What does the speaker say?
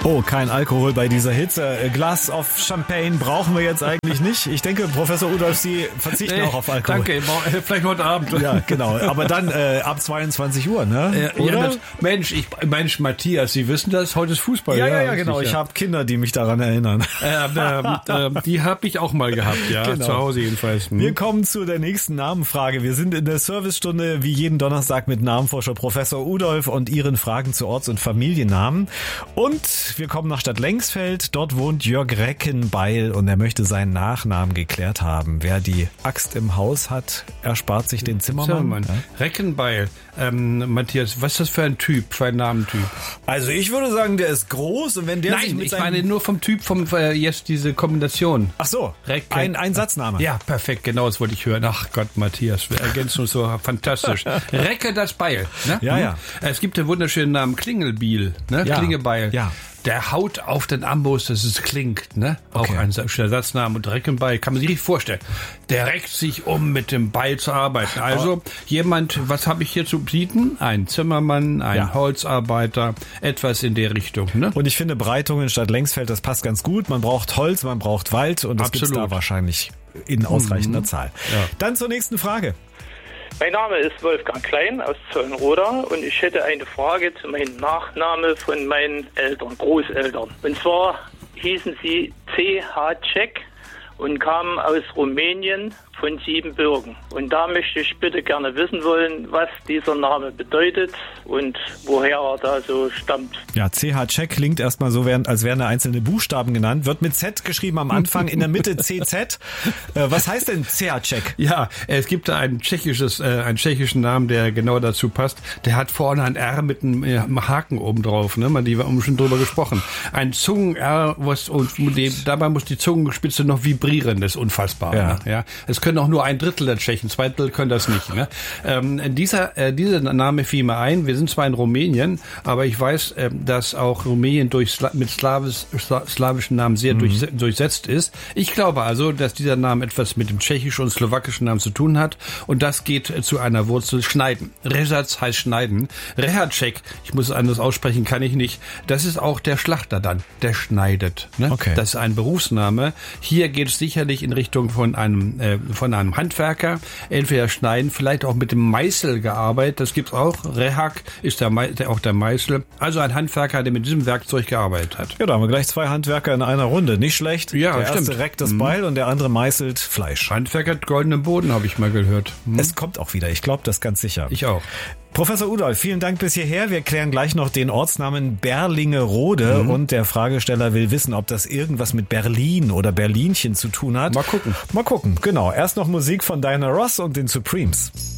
Oh, kein Alkohol bei dieser Hitze. Glas auf Champagne brauchen wir jetzt eigentlich nicht. Ich denke, Professor Udolf, Sie verzichten auch auf Alkohol. Danke, vielleicht heute Abend. Ja, genau. Aber dann ab 22 Uhr, ne? Oder? Ja, Mensch, Matthias, Sie wissen das, heute ist Fußball. Ja, genau. Sicher. Ich habe Kinder, die mich daran erinnern. Die habe ich auch mal gehabt, ja, genau. Zu Hause jedenfalls. Wir kommen zu der nächsten Namenfrage. Wir sind in der Servicestunde wie jeden Donnerstag mit Namenforscher Professor Udolf und Ihren Fragen zu Orts- und Familiennamen. Und wir kommen nach Stadt Lengsfeld. Dort wohnt Jörg Reckenbeil und er möchte seinen Nachnamen geklärt haben. Wer die Axt im Haus hat, erspart sich den Zimmermann. Ja? Reckenbeil. Matthias, was ist das für ein Typ, für ein Namentyp? Also ich würde sagen, der ist groß und wenn der sich Nein, mit ich meine nur vom Typ, jetzt diese Kombination. Ach so, Recken. ein Satzname. Ja, perfekt, genau das wollte ich hören. Ach Gott, Matthias, wir ergänzen uns so fantastisch. Recke das Beil. Ne? Ja. Es gibt den wunderschönen Namen Klingelbiel, ne? Ja. Klingebeil. Ja. Der haut auf den Amboss, dass es klingt, ne? Okay. Auch ein schöner Satzname. Und Reckenbeil kann man sich nicht vorstellen. Der reckt sich um, mit dem Beil zu arbeiten. Also jemand, was habe ich hier zu bieten? Ein Zimmermann, ein Holzarbeiter, etwas in der Richtung, ne? Und ich finde Breitungen statt Lengsfeld, das passt ganz gut. Man braucht Holz, man braucht Wald und das gibt's da wahrscheinlich in ausreichender Zahl. Ja. Dann zur nächsten Frage. Mein Name ist Wolfgang Klein aus Zollenroda und ich hätte eine Frage zu meinem Nachname von meinen Großeltern. Und zwar hießen sie C.H. Cech und kamen aus Rumänien von Siebenbürgen. Und da möchte ich bitte gerne wissen wollen, was dieser Name bedeutet und woher er da so stammt. Ja, C.H. Cech klingt erstmal so, als wären da einzelne Buchstaben genannt. Wird mit Z geschrieben am Anfang, in der Mitte CZ. Was heißt denn C.H. Cech? Ja, es gibt da einen tschechischen Namen, der genau dazu passt. Der hat vorne ein R mit einem Haken oben drauf. Ne? Die haben schon drüber gesprochen. Ein Zungen-R, dabei muss die Zungenspitze noch vibrieren. Das ist unfassbar. Ja. Ne? Ja, es können auch nur ein Drittel der Tschechen, 2/3 können das nicht. Ne? Dieser Name fiel mir ein. Wir sind zwar in Rumänien, aber ich weiß, dass auch Rumänien mit slawischen Namen sehr durchsetzt ist. Ich glaube also, dass dieser Name etwas mit dem tschechischen und slowakischen Namen zu tun hat und das geht zu einer Wurzel Schneiden. Resatz heißt Schneiden. Rehacek, ich muss es anders aussprechen, kann ich nicht. Das ist auch der Schlachter dann, der schneidet. Ne? Okay. Das ist ein Berufsname. Hier geht es sicherlich in Richtung von einem Handwerker, entweder schneiden, vielleicht auch mit dem Meißel gearbeitet, das gibt's auch. Rehak ist auch der Meißel. Also ein Handwerker, der mit diesem Werkzeug gearbeitet hat. Ja, da haben wir gleich 2 Handwerker in einer Runde. Nicht schlecht. Ja, der stimmt. erste reckt das Beil und der andere meißelt Fleisch. Handwerker hat goldenen Boden, habe ich mal gehört. Es kommt auch wieder, ich glaube das ganz sicher. Ich auch. Professor Udolf, vielen Dank bis hierher. Wir klären gleich noch den Ortsnamen Berlingerode und der Fragesteller will wissen, ob das irgendwas mit Berlin oder Berlinchen zu tun hat. Mal gucken. Genau. Erst noch Musik von Diana Ross und den Supremes.